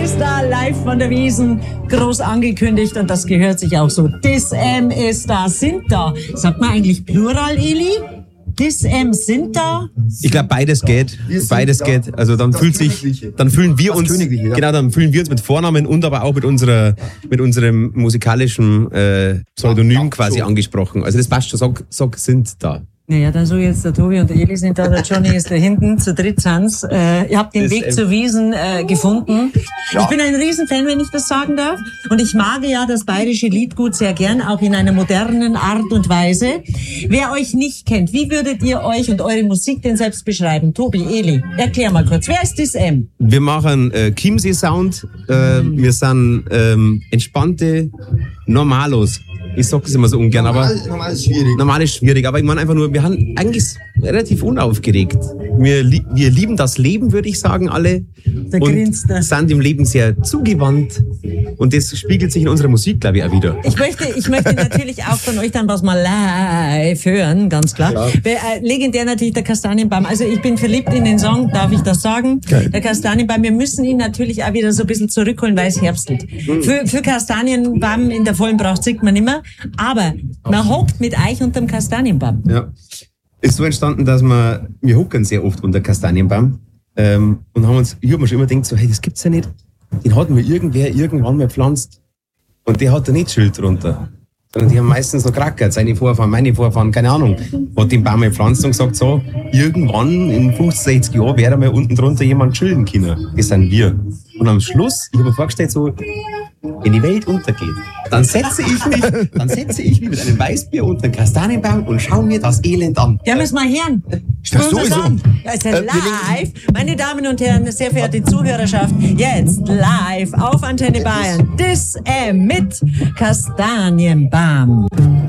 ist da, live von der Wiesn, groß angekündigt und das gehört sich auch so. Dis-M ist da, sind da. Sagt man eigentlich Plural, Eli? Dis-M sind da? Ich glaube, beides geht. Beides geht. Also dann fühlen wir uns mit Vornamen und aber auch mit unserem musikalischen Pseudonym quasi angesprochen. Also das passt schon. Sag sind da. Naja, dann so jetzt der Tobi und der Eli sind da, der Johnny ist da hinten, zu dritt sind's. Ihr habt den Weg zur Wiesn gefunden. Ja. Ich bin ein Riesenfan, wenn ich das sagen darf. Und ich mag ja das bayerische Liedgut sehr gern, auch in einer modernen Art und Weise. Wer euch nicht kennt, wie würdet ihr euch und eure Musik denn selbst beschreiben? Tobi, Eli, erklär mal kurz. Wer ist Dis-M? Wir machen Chiemsee-Sound. Wir sind entspannte Normalos. Ich sag das immer so ungern, aber normal ist schwierig. Normal ist schwierig, aber ich meine einfach nur, wir haben eigentlich relativ unaufgeregt. Wir lieben das Leben, würde ich sagen, alle. Und sind dem Leben sehr zugewandt. Und das spiegelt sich in unserer Musik, glaube ich, auch wieder. Ich möchte natürlich auch von euch dann was mal live hören, ganz klar. Legendär natürlich der Kastanienbaum. Also ich bin verliebt in den Song, darf ich das sagen? Geil. Der Kastanienbaum, wir müssen ihn natürlich auch wieder so ein bisschen zurückholen, weil es herbstelt. Für Kastanienbaum in der vollen Pracht singt man immer, aber man hockt mit euch unterm Kastanienbaum. Ja. Ist so entstanden, dass wir hocken sehr oft unter Kastanienbaum und ich hab mir schon immer gedacht, so, hey, das gibt's ja nicht. Den hat mir irgendwer irgendwann mal gepflanzt und der hat da nicht Schild drunter. Sondern die haben meistens noch krackert, seine Vorfahren, meine Vorfahren, keine Ahnung. Hat den Baum mal gepflanzt und gesagt, so, irgendwann in 50, 60 Jahren wäre mal unten drunter jemand schilden können. Das sind wir. Und am Schluss, ich habe mir vorgestellt, so, wenn die Welt untergeht, dann setze ich mich mit einem Weißbier unter den Kastanienbaum und schaue mir das Elend an. Ja, müssen wir hören. Das sowieso. Ja, ist ja live. Meine Damen und Herren, sehr verehrte Zuhörerschaft, jetzt live auf Antenne Bayern. Dis-M mit Kastanienbaum.